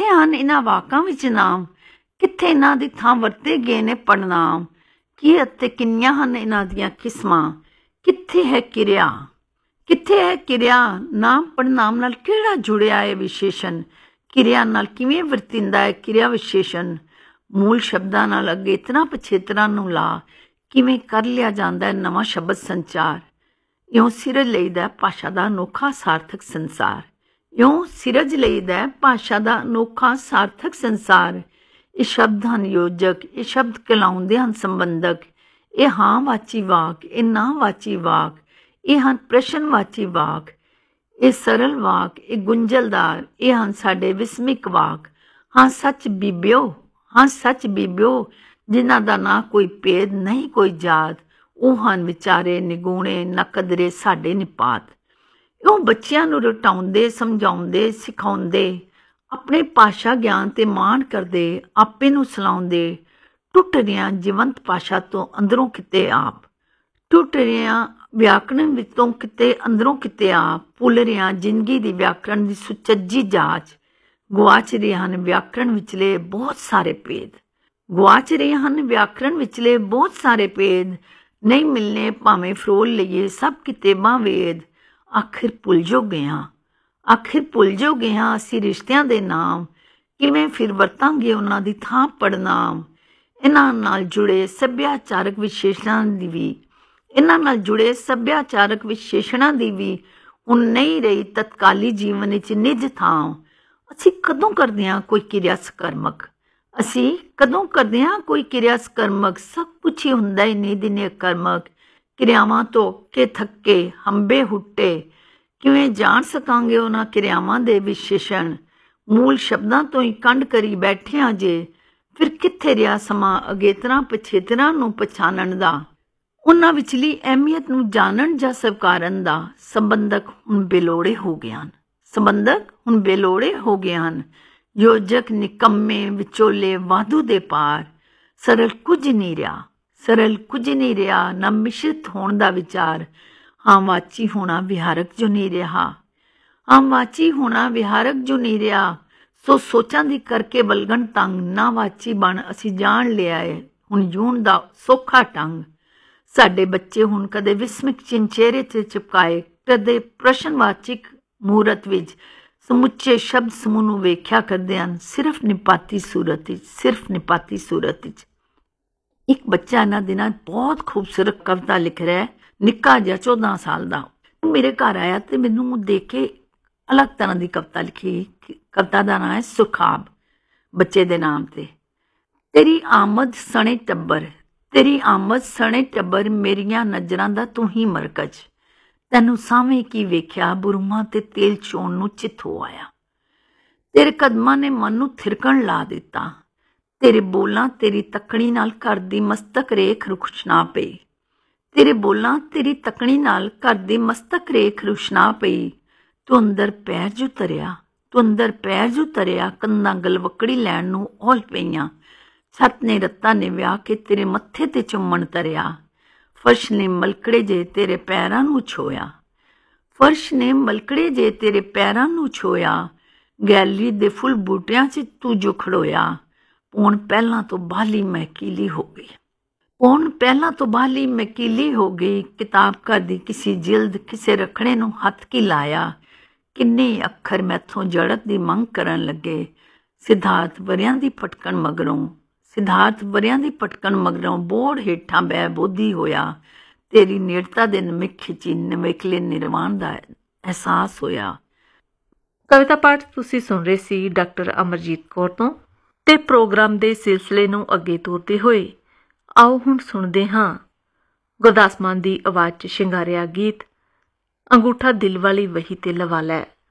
कित्थे हन इन्हां वाकां विच नाम, कित्थे इन्हां दी थां वरते गए ने पड़नाम, की अते किन्नियां हन इन्हां दियां किस्मां, कित्थे है किरिया, कित्थे है किरिया। नाम पड़नाम नाल किहड़ा जुड़िया है विशेषण, किरिया नाल किवें वरतिंदा है किरिया विशेषण। मूल शब्दां नाल अगेतरां पछेतरां नूं ला किवें कर लिया जांदा है नवां शब्द संचार। इउं सिरज लईदा भाषा दा अनोखा सार्थक संसार, इउं सिरज लईदा भाषा दा अनोखा सार्थक संसार। ये शब्द हन योजक, ये शब्द कहलाउंदे हन संबंधक, ये हाँ वाची वाक, ये ना वाची वाक, ये हन प्रश्नवाची वाक, ये सरल वाक, ये गुंजलदार, ये हन साडे विस्मिक वाक। हाँ सच बीबियो, हाँ सच बीबियो, जिन्हां दा ना कोई भेद नहीं कोई जात, ਉਹ ਹਨ ਵਿਚਾਰੇ ਨਿਗੂਣੇ ਨਾ ਕਦਰੇ ਸਾਡੇ ਨਿਪਾਤ। ਉਹ ਬੱਚਿਆਂ ਨੂੰ ਰਟਾਉਂਦੇ ਸਮਝਾਉਂਦੇ ਸਿਖਾਉਂਦੇ, ਆਪਣੇ ਭਾਸ਼ਾ ਗਿਆਨ ਤੇ ਮਾਣ ਕਰਦੇ, ਆਪੇ ਨੂੰ ਸਲਾਉਂਦੇ, ਟੁੱਟ ਰਿਆਂ ਜੀਵੰਤ ਭਾਸ਼ਾ ਤੋਂ ਅੰਦਰੋਂ ਕਿਤੇ ਆਪ, ਟੁੱਟ ਰਿਆਂ ਵਿਆਕਰਣ ਵਿੱਚੋਂ ਕਿਤੇ ਅੰਦਰੋਂ ਕਿਤੇ ਆਪ, ਭੁੱਲ ਰਿਆਂ ਜ਼ਿੰਦਗੀ ਦੀ ਵਿਆਕਰਣ ਦੀ ਸੁਚੱਜੀ ਜਾਂਚ, ਗੁਆਚ ਰਹੇ ਹਨ ਵਿਆਕਰਣ ਵਿਚਲੇ ਬਹੁਤ ਸਾਰੇ ਭੇਦ, ਗੁਆਚ ਰਹੇ ਹਨ ਵਿਆਕਰਣ ਵਿਚਲੇ ਬਹੁਤ ਸਾਰੇ ਭੇਦ। नहीं मिलने भावें फरोल लईए सब किताबां वेद, आखिर भुल जो गए, आखिर भुल जो गए असीं रिश्तियां दे नाम, किवें फिर वरतांगे उन्हां दी थां पड़नाम। इन्हां नाल जुड़े सभ्याचारक विशेषणां दी भी, इन्हां नाल जुड़े सभ्याचारक विशेषणां दी भी हुण नहीं रही तत्काली जीवन विच निज थां। असीं कदों करदे हां कोई किरिया सकर्मक, ਅਸੀਂ ਕਦੋਂ ਕਰਦੇ ਹਾਂ ਕੋਈ ਕਿਰਿਆ ਸਕਰਮਕ, ਸਭ ਕੁਛ ਹੀ ਹੁੰਦਾ ਹੀ ਨਹੀਂ ਦਿਨੇ ਕਰਮਕ। ਕਿਰਿਆਵਾਂ ਤੋਂ ਕੇ ਥੱਕੇ ਹੰਬੇ ਹੁੱਟੇ, ਕਿਵੇਂ ਜਾਣ ਸਕਾਂਗੇ ਉਹਨਾਂ ਕਿਰਿਆਵਾਂ ਦੇ ਵਿਸ਼ੇਸ਼ਣ। ਮੂਲ ਸ਼ਬਦਾਂ ਤੋਂ ਹੀ ਕੰਡ ਕਰੀ ਬੈਠੇ ਹਾਂ ਜੇ, ਫਿਰ ਕਿੱਥੇ ਰਿਹਾ ਸਮਾਂ ਅਗੇਤਰਾਂ ਪਛੇਤਰਾਂ ਨੂੰ ਪਛਾਣਨ ਦਾ, ਉਹਨਾਂ ਵਿਚਲੀ ਅਹਿਮੀਅਤ ਨੂੰ ਜਾਣਨ ਜਾਂ ਸਵੀਕਾਰਨ ਦਾ। ਸੰਬੰਧਕ ਹੁਣ ਬੇਲੋੜੇ ਹੋ ਗਏ ਹਨ, ਸੰਬੰਧਕ ਹੁਣ ਬੇਲੋੜੇ ਹੋ ਗਏ ਹਨ। योजक निकम्मे विचोले वाधू दे पार, सरल कुछ नहीं रहा, सरल कुछ नहीं रहा, ना मिश्रित होने दा विचार। हाँ वाची होना विहारक जो नहीं रहा, हाँ वाची होना विहारक जो नहीं रहा। सो सोचां दी करके बलगन तंग, ना वाची बन असी जान लिया है हुण जून दा सौखा टंग। साडे बच्चे हुण कदे विस्मिक चिन्ह चेहरे ते चिपकाए, कदे प्रश्नवाचक मूरत विच ਸਮੁੱਚੇ ਸ਼ਬਦ ਸਮੂਹ ਨੂੰ ਵੇਖਿਆ ਕਰਦੇ ਹਨ, ਸਿਰਫ ਨਿਪਾਤੀ ਸੂਰਤ ਵਿੱਚ, ਸਿਰਫ ਨਿਪਾਤੀ ਸੂਰਤ ਵਿੱਚ। ਇੱਕ ਬੱਚਾ ਇਹਨਾਂ ਦਿਨਾਂ ਬਹੁਤ ਖੂਬਸੂਰਤ ਕਵਿਤਾ ਲਿਖ ਰਿਹਾ, ਨਿੱਕਾ ਜਿਹਾ 14 ਸਾਲ ਦਾ। ਮੇਰੇ ਘਰ ਆਇਆ ਤੇ ਮੈਨੂੰ ਦੇਖ ਕੇ ਅਲੱਗ ਤਰ੍ਹਾਂ ਦੀ ਕਵਿਤਾ ਲਿਖੀ। ਕਵਿਤਾ ਦਾ ਨਾਮ ਹੈ ਸੁਖਾਬ, ਬੱਚੇ ਦੇ ਨਾਮ ਤੇ। ਤੇਰੀ ਆਮਦ ਸਣੇ ਟੱਬਰ, ਤੇਰੀ ਆਮਦ ਸਣੇ ਟੱਬਰ, ਮੇਰੀਆਂ ਨਜ਼ਰਾਂ ਦਾ ਤੂੰ ਹੀ ਮਰਕਜ਼। ਤੈਨੂੰ ਸਾਵੇਂ ਕੀ ਵੇਖਿਆ ਬੁਰੂਮਾਂ ਤੇ ਤੇਲ ਚੋਣ ਨੂੰ ਚਿੱਤ ਹੋ ਆਇਆ। ਤੇਰੇ ਕਦਮਾਂ ਨੇ ਮਨ ਨੂੰ ਥਿਰਕਣ ਲਾ ਦਿੱਤਾ, ਤੇਰੇ ਬੋਲਾਂ ਤੇਰੀ ਤੱਕਣੀ ਨਾਲ ਘਰ ਦੀ ਮਸਤਕ ਰੇਖ ਰੁਖਸ਼ਨਾ ਪਈ, ਤੇਰੇ ਬੋਲਾਂ ਤੇਰੀ ਤੱਕਣੀ ਨਾਲ ਘਰ ਦੀ ਮਸਤਕ ਰੇਖ ਰੁਸ਼ਨਾ ਪਈ। ਤੂੰ ਅੰਦਰ ਪੈਰ ਜੂ ਤਰਿਆ, ਤੂੰ ਅੰਦਰ ਪੈਰ ਜੂ ਤਰਿਆ, ਕੰਧਾਂ ਗਲਵੱਕੜੀ ਲੈਣ ਨੂੰ ਔਲ ਪਈਆਂ। ਛੱਤ ਨੇ ਰੱਤਾਂ ਨੇ ਵਿਆਹ ਕੇ ਤੇਰੇ ਮੱਥੇ ਤੇ ਚੁੰਮਣ ਤਰਿਆ। फर्श ने मलकड़े जे तेरे पैरां नूं छोया, फर्श ने मलकड़े जे तेरे पैरां नूं छोया। गैलरी दे फुल बूटियां च तू जो खड़ोया, पौण पहलां तो बाली महकीली हो गई, पौण पहलां तो बाली महकीली हो गई। किताब घर दी किसी जिल्द किसे रखड़े नूं हथ की लाया, किन्ने अखर मैथों जड़त दी मंग करन लगे। सिद्धार्थ वरियां दी फटकण मगरों, सिद्धार्थ वरियां दी फटकण मगरों बोड़ हेठां बह बोधी होया। तेरी नेड़ता दे नमिखे च नवेकले निर्वाण दा एहसास होया। कविता पाठ तुसीं सुन रहे सी डॉक्टर अमरजीत कौर तो। ते प्रोग्राम दे सिलसिले नूं अगे तोरते होए आओ हुण सुणदे हां गुरदास मान दी आवाज़ च शिंगारिया गीत अंगूठा दिल वाली वही ते लवाला।